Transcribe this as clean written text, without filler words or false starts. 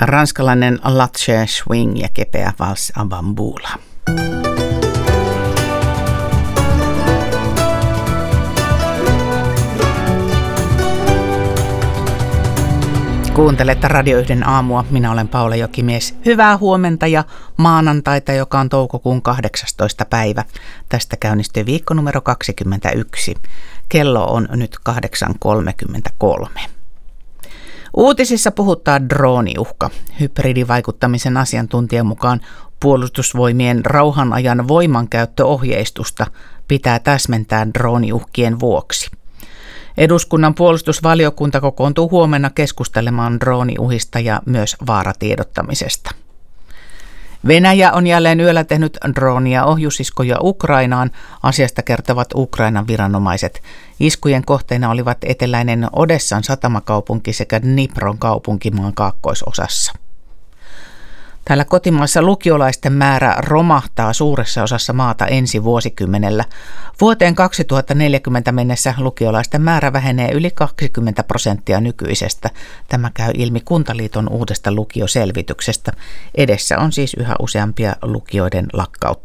ranskalainen Lache Swing ja kepeä Vals à Bamboula. Kuuntelette Radio 1 aamua. Minä olen Paula Jokimies. Hyvää huomenta ja maanantaita, joka on toukokuun 18. päivä. Tästä käynnistyy viikko numero 21. Kello on nyt 8.33. Uutisissa puhuttaa drooniuhka. Hybridivaikuttamisen asiantuntijan mukaan puolustusvoimien rauhanajan voimankäyttöohjeistusta pitää täsmentää drooniuhkien vuoksi. Eduskunnan puolustusvaliokunta kokoontuu huomenna keskustelemaan drooniuhista ja myös vaaratiedottamisesta. Venäjä on jälleen yöllä tehnyt drooni- ja ohjusiskoja Ukrainaan, asiasta kertovat Ukrainan viranomaiset. Iskujen kohteena olivat eteläinen Odessan satamakaupunki sekä Dnipron kaupunki maan kaakkoisosassa. Täällä kotimaassa lukiolaisten määrä romahtaa suuressa osassa maata ensi vuosikymmenellä. Vuoteen 2040 mennessä lukiolaisten määrä vähenee yli 20% nykyisestä. Tämä käy ilmi Kuntaliiton uudesta lukioselvityksestä. Edessä on siis yhä useampia lukioiden lakkauttamisia.